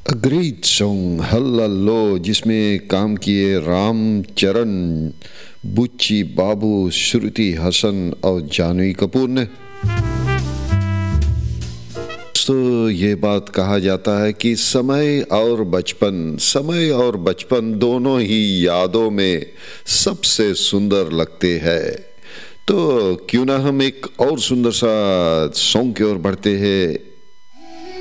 A great song हल्ला जिसमें काम किए रामचरण, बुच्ची बाबू, श्रुति हसन और जानवी कपूर ने। तो ये बात कहा जाता है कि समय और बचपन दोनों ही यादों में सबसे सुंदर लगते हैं। तो क्यों ना हम एक और सुंदर सा सॉन्ग की ओर बढ़ते हैं।